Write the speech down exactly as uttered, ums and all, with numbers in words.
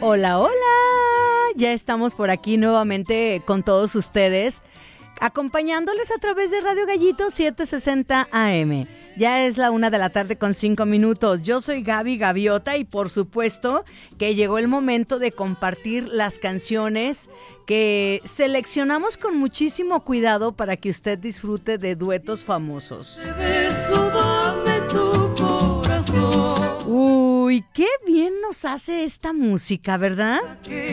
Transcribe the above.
Hola, hola, ya estamos por aquí nuevamente con todos ustedes, acompañándoles a través de Radio Gallito setecientos sesenta A M. Ya es la una de la tarde con cinco minutos. Yo soy Gaby Gaviota y por supuesto que llegó el momento de compartir las canciones que seleccionamos con muchísimo cuidado para que usted disfrute de duetos famosos. Beso, dame tu corazón. Uy, qué bien nos hace esta música, ¿verdad?